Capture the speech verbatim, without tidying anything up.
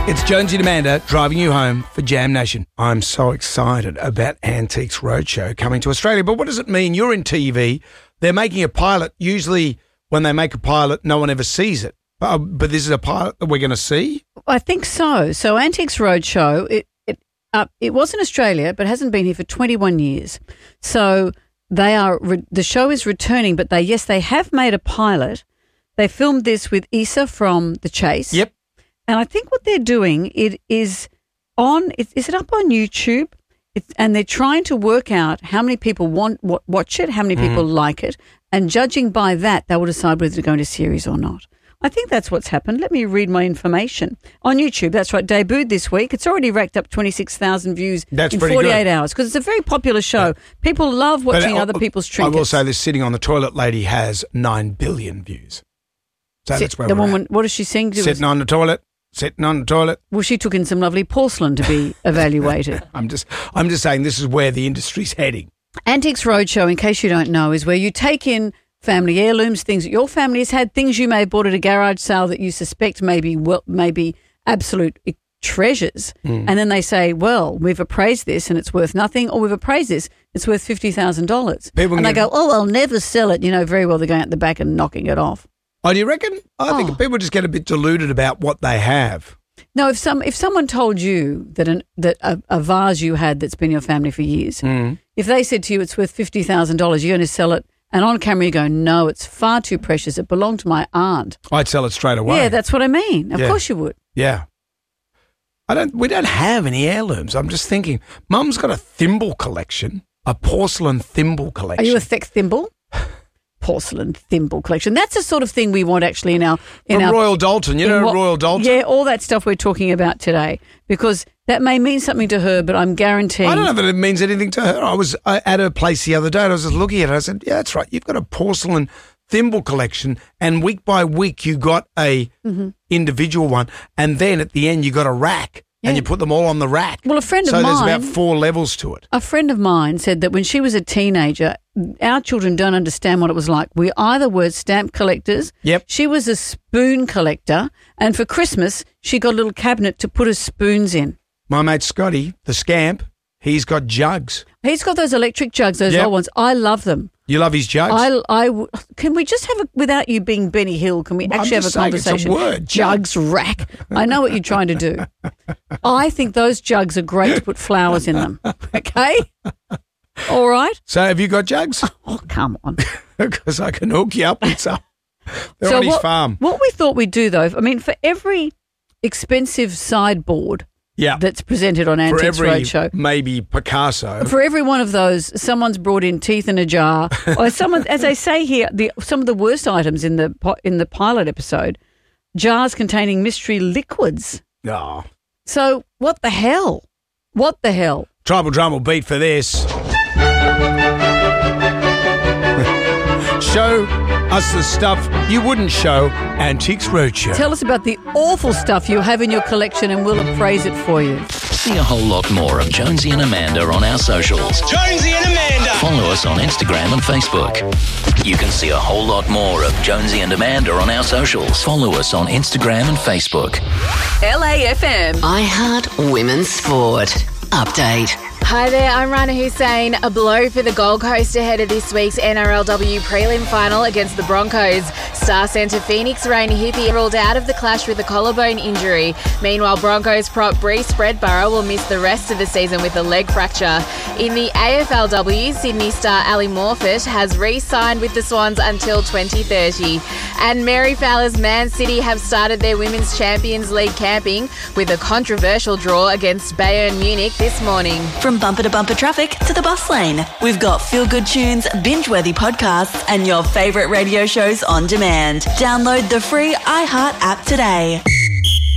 It's Jonesy and Amanda driving you home for Jam Nation. I'm so excited about Antiques Roadshow coming to Australia. But what does it mean? You're in T V. They're making a pilot. Usually when they make a pilot, no one ever sees it. Uh, but this is a pilot that we're going to see? I think so. So Antiques Roadshow, it it uh, it was in Australia, but hasn't been here for twenty-one years. So they are re- the show is returning, but they yes, they have made a pilot. They filmed this with Issa from The Chase. Yep. And I think what they're doing, it is on, is, is it up on YouTube? It's, and they're trying to work out how many people want watch it, how many people mm. like it, and judging by that, they will decide whether to go into series or not. I think that's what's happened. Let me read my information. On YouTube, that's right, debuted this week. It's already racked up twenty-six thousand views that's in pretty forty-eight good. hours because it's a very popular show. Yeah. People love watching but, other uh, people's trinkets. I will say this, Sitting on the Toilet Lady has nine billion views. So Sit, that's where the we're woman, at. What does she sing? Sitting on the toilet. Sitting on the toilet. Well, she took in some lovely porcelain to be evaluated. I'm just I'm just saying this is where the industry's heading. Antiques Roadshow, in case you don't know, is where you take in family heirlooms, things that your family has had, things you may have bought at a garage sale that you suspect may be, well, may be absolute treasures. Mm. And then they say, well, we've appraised this and it's worth nothing, or we've appraised this, it's worth fifty thousand dollars. And they go, oh, I'll never sell it. You know very well they're going out the back and knocking it off. Oh, do you reckon? I oh. think people just get a bit deluded about what they have. No, if some if someone told you that an that a, a vase you had that's been in your family for years, mm. if they said to you it's worth fifty thousand dollars, you're going to sell it, and on camera you go, no, it's far too precious. It belonged to my aunt. I'd sell it straight away. Yeah, that's what I mean. Of yeah. course you would. Yeah. I don't. We don't have any heirlooms. I'm just thinking. Mum's got a thimble collection, a porcelain thimble collection. Are you a thick thimble? Porcelain thimble collection. That's the sort of thing we want actually in our in From our Royal Dalton. You know what, Royal Dalton? Yeah, all that stuff we're talking about today, because that may mean something to her, but I'm guaranteeing. I don't know if it means anything to her. I was at her place the other day and I was just looking at it. I said, yeah, that's right. You've got a porcelain thimble collection, and week by week you got a mm-hmm. individual one, and then at the end you got a rack. Yeah. And you put them all on the rack. Well, a friend so of mine... So there's about four levels to it. A friend of mine said that when she was a teenager, our children don't understand what it was like. We either were stamp collectors. Yep. She was a spoon collector. And for Christmas, she got a little cabinet to put her spoons in. My mate Scotty, the scamp, he's got jugs. He's got those electric jugs, those yep. old ones. I love them. You love his jugs? I, I, can we just have a, without you being Benny Hill, can we well, actually have a saying, conversation? It's a word. Jugs rack. I know what you're trying to do. I think those jugs are great to put flowers in them. Okay? All right? So have you got jugs? Oh, come on. Because I can hook you up with some. They're so on his what, farm. What we thought we'd do, though, I mean, for every expensive sideboard yeah. that's presented on Antiques for every, Roadshow. Maybe Picasso. For every one of those, someone's brought in teeth in a jar. Or someone, as they say here, the, some of the worst items in the in the pilot episode, jars containing mystery liquids. Oh. So what the hell? What the hell? Tribal drum will beat for this. Show us the stuff you wouldn't show. Antiques Roadshow. Tell us about the awful stuff you have in your collection and we'll appraise it for you. See a whole lot more of Jonesy and Amanda on our socials. Jonesy and Amanda. Follow us on Instagram and Facebook. You can see a whole lot more of Jonesy and Amanda on our socials. Follow us on Instagram and Facebook. L A F M. iHeart Women's Sport. Update. Hi there, I'm Rana Hussein. A blow for the Gold Coast ahead of this week's N R L W prelim final against the Broncos. Star centre Phoenix Rain Hippie ruled out of the clash with a collarbone injury. Meanwhile, Broncos prop Breece Spreadborough will miss the rest of the season with a leg fracture. In the A F L W, Sydney star Ali Morfitt has re-signed with the Swans until twenty thirty. And Mary Fowler's Man City have started their Women's Champions League camping with a controversial draw against Bayern Munich this morning. From bumper to bumper traffic to the bus lane, we've got feel-good tunes, binge-worthy podcasts, and your favourite radio shows on demand. Download the free iHeart app today.